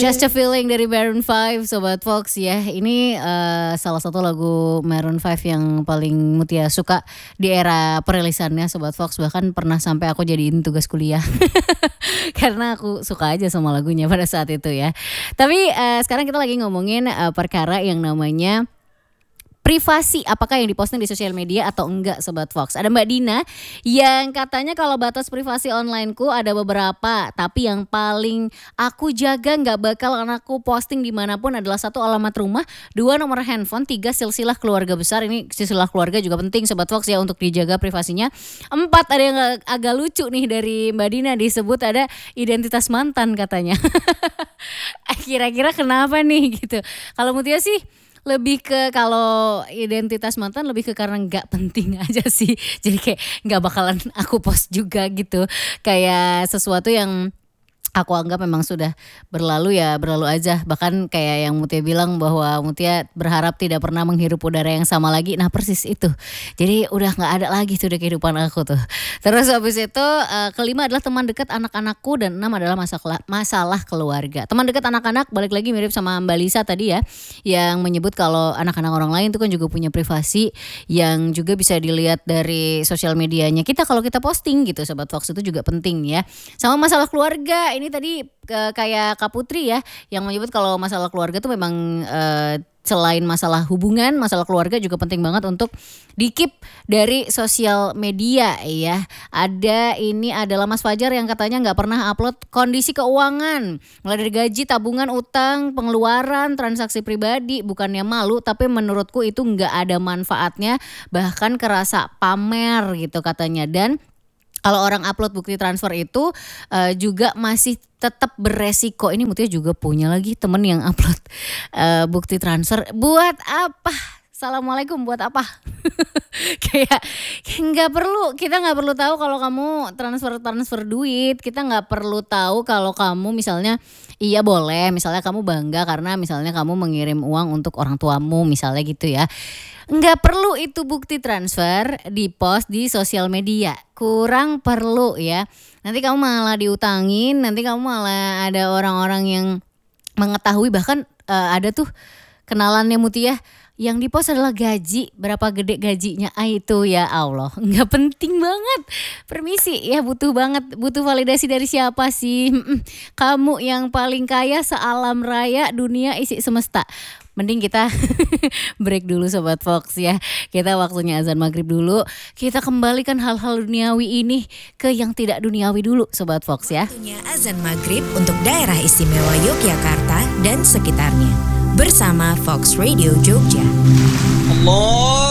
Just a Feeling dari Maroon 5, Sobat Fox ya. Ini salah satu lagu Maroon 5 yang paling Mutia suka di era perilisannya, Sobat Fox. Bahkan pernah sampai aku jadiin tugas kuliah karena aku suka aja sama lagunya pada saat itu ya. Tapi sekarang kita lagi ngomongin perkara yang namanya privasi, apakah yang diposting di sosial media atau enggak, Sobat Fox. Ada Mbak Dina yang katanya kalau batas privasi onlineku ada beberapa, tapi yang paling aku jaga gak bakal anakku posting dimanapun adalah 1 alamat rumah, 2 nomor handphone, 3 silsilah keluarga besar. Ini silsilah keluarga juga penting, Sobat Fox ya, untuk dijaga privasinya. 4 ada yang agak lucu nih dari Mbak Dina, disebut ada identitas mantan katanya. Kira-kira kenapa nih gitu. Kalau Mutia sih lebih ke kalau identitas mantan lebih ke karena nggak penting aja sih, jadi kayak nggak bakalan aku post juga gitu, kayak sesuatu yang aku anggap memang sudah berlalu ya berlalu aja. Bahkan kayak yang Mutia bilang bahwa Mutia berharap tidak pernah menghirup udara yang sama lagi. Nah persis itu. Jadi udah gak ada lagi tuh di kehidupan aku tuh. Terus habis itu kelima adalah teman dekat anak-anakku, dan 6 adalah masalah keluarga. Teman dekat anak-anak balik lagi mirip sama Mbak Lisa tadi ya, yang menyebut kalau anak-anak orang lain itu kan juga punya privasi yang juga bisa dilihat dari sosial medianya kita kalau kita posting gitu, Sobat Fox. Itu juga penting ya. Sama masalah keluarga, ini tadi kayak Kak Putri ya yang menyebut kalau masalah keluarga tuh memang selain masalah hubungan, masalah keluarga juga penting banget untuk di-keep dari sosial media ya. Ada ini adalah Mas Fajar yang katanya nggak pernah upload kondisi keuangan, mulai dari gaji, tabungan, utang, pengeluaran, transaksi pribadi. Bukannya malu, tapi menurutku itu nggak ada manfaatnya, bahkan kerasa pamer gitu katanya. Dan kalau orang upload bukti transfer itu juga masih tetap beresiko. Ini Mutia juga punya lagi temen yang upload bukti transfer. Buat apa? Assalamualaikum, buat apa? kayak nggak perlu, kita nggak perlu tahu kalau kamu transfer duit. Kita nggak perlu tahu kalau kamu misalnya, iya boleh misalnya kamu bangga karena misalnya kamu mengirim uang untuk orang tuamu misalnya gitu ya. Nggak perlu itu bukti transfer di post di sosial media, kurang perlu ya. Nanti kamu malah diutangin, nanti kamu malah ada orang-orang yang mengetahui. Bahkan ada tuh kenalannya Mutia yang di post adalah gaji, berapa gede gajinya, itu ya Allah, nggak penting banget. Permisi ya, butuh validasi dari siapa sih? Kamu yang paling kaya sealam raya dunia isi semesta. Mending kita break dulu, Sobat Fox ya. Kita waktunya azan maghrib dulu. Kita kembalikan hal-hal duniawi ini ke yang tidak duniawi dulu, Sobat Fox ya. Waktunya azan maghrib untuk daerah istimewa Yogyakarta dan sekitarnya. Bersama Fox Radio Jogja. Allah